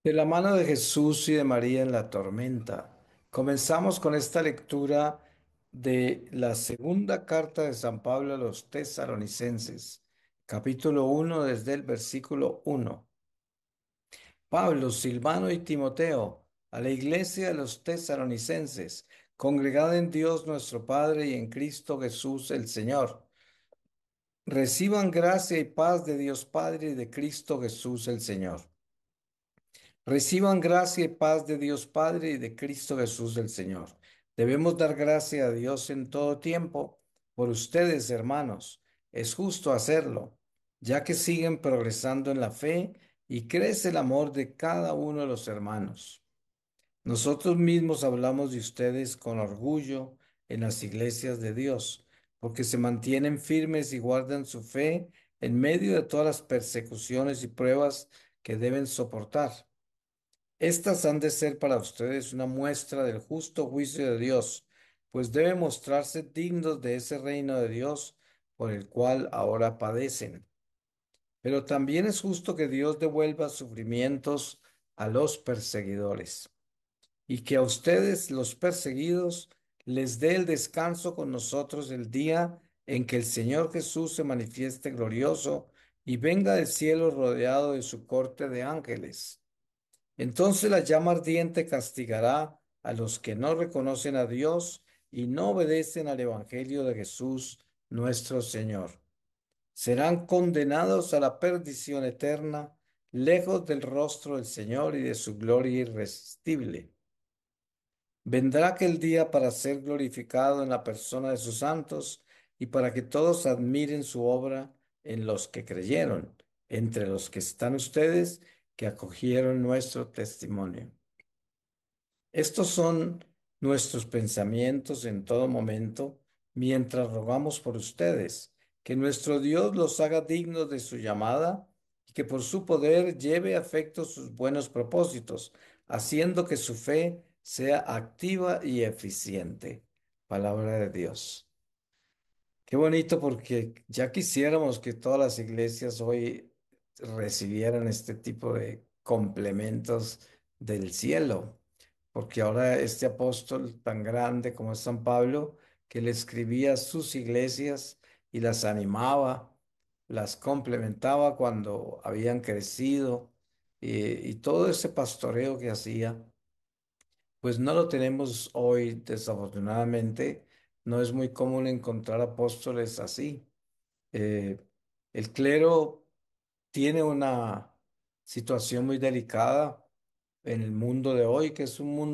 De la mano de Jesús y de María en la tormenta. Comenzamos con esta lectura de la segunda carta de San Pablo a los Tesalonicenses, capítulo 1 desde el versículo 1. Pablo, Silvano y Timoteo, a la iglesia de los Tesalonicenses, congregada en Dios nuestro Padre y en Cristo Jesús el Señor. Reciban gracia y paz de Dios Padre y de Cristo Jesús el Señor. Reciban gracia y paz de Dios Padre y de Cristo Jesús el Señor. Debemos dar gracia a Dios en todo tiempo por ustedes, hermanos. Es justo hacerlo, ya que siguen progresando en la fe y crece el amor de cada uno de los hermanos. Nosotros mismos hablamos de ustedes con orgullo en las iglesias de Dios, porque se mantienen firmes y guardan su fe en medio de todas las persecuciones y pruebas que deben soportar. Estas han de ser para ustedes una muestra del justo juicio de Dios, pues deben mostrarse dignos de ese reino de Dios por el cual ahora padecen. Pero también es justo que Dios devuelva sufrimientos a los perseguidores y que a ustedes, los perseguidos, les dé el descanso con nosotros el día en que el Señor Jesús se manifieste glorioso y venga del cielo rodeado de su corte de ángeles. Entonces la llama ardiente castigará a los que no reconocen a Dios y no obedecen al Evangelio de Jesús, nuestro Señor. Serán condenados a la perdición eterna, lejos del rostro del Señor y de su gloria irresistible. Vendrá aquel día para ser glorificado en la persona de sus santos y para que todos admiren su obra en los que creyeron, entre los que están ustedes que acogieron nuestro testimonio. Estos son nuestros pensamientos en todo momento, mientras rogamos por ustedes, que nuestro Dios los haga dignos de su llamada y que por su poder lleve a efecto sus buenos propósitos, haciendo que su fe sea activa y eficiente. Palabra de Dios. Qué bonito porque ya quisiéramos que todas las iglesias hoy recibieran este tipo de complementos del cielo, porque ahora este apóstol tan grande como es San Pablo, que le escribía a sus iglesias y las animaba, las complementaba cuando habían crecido y todo ese pastoreo que hacía. Pues no lo tenemos hoy, desafortunadamente. No es muy común encontrar apóstoles así. Eh, el clero tiene una situación muy delicada en el mundo de hoy, que es un mundo